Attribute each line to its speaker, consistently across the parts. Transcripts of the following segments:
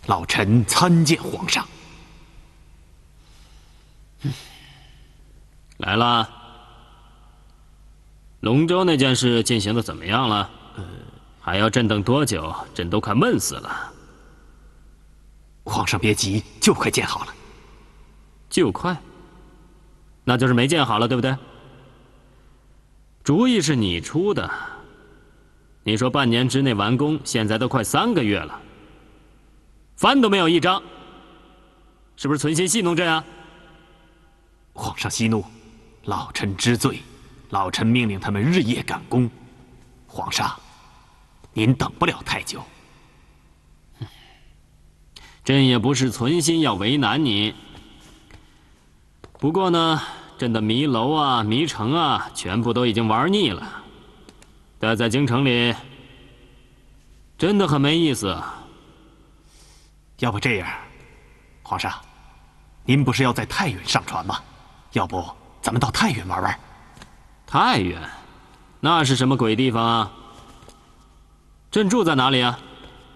Speaker 1: 老臣参见皇上。
Speaker 2: 来了。龙舟那件事进行的怎么样了？还要朕等多久？朕都快闷死了。
Speaker 1: 皇上别急，就快建好了。
Speaker 2: 就快？那就是没建好了，对不对？主意是你出的。你说半年之内完工，现在都快3个月了，帆都没有一张，是不是存心戏弄朕啊？
Speaker 1: 皇上息怒，老臣知罪。老臣命令他们日夜赶工。皇上，您等不了太久。
Speaker 2: 朕也不是存心要为难你，不过呢，朕的迷楼啊、迷城啊，全部都已经玩腻了。待在京城里，真的很没意思。
Speaker 1: 要不这样，皇上，您不是要在太原上船吗？要不咱们到太原玩玩？
Speaker 2: 太原，那是什么鬼地方啊？朕住在哪里啊？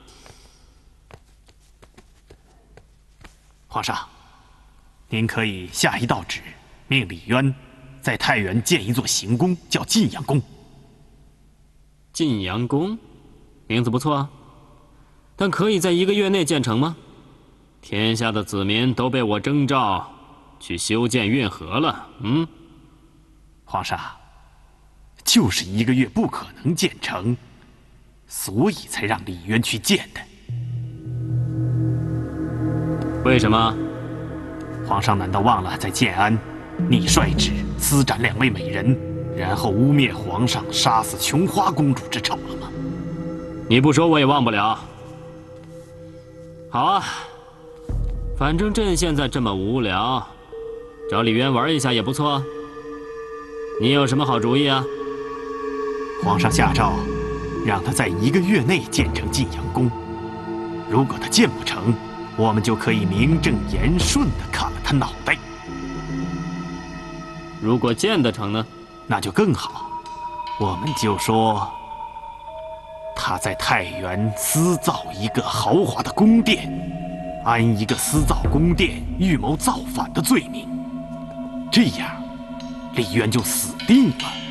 Speaker 1: 皇上，您可以下一道旨，命李渊在太原建一座行宫，叫晋阳宫。
Speaker 2: 晋阳宫，名字不错啊，但可以在1个月内建成吗？天下的子民都被我征召去修建运河了。
Speaker 1: 皇上，就是1个月不可能建成，所以才让李渊去建的。
Speaker 2: 为什么？
Speaker 1: 皇上难道忘了在建安，你率旨私斩2位美人，然后污蔑皇上杀死琼花公主之丑了吗？
Speaker 2: 你不说我也忘不了。好啊，反正朕现在这么无聊，找李渊玩一下也不错。你有什么好主意啊？
Speaker 1: 皇上下诏，让他在1个月内建成晋阳宫。如果他建不成，我们就可以名正言顺地砍了他脑袋。
Speaker 2: 如果建得成呢？
Speaker 1: 那就更好。我们就说他在太原私造一个豪华的宫殿，安一个私造宫殿、预谋造反的罪名，这样李渊就死定了。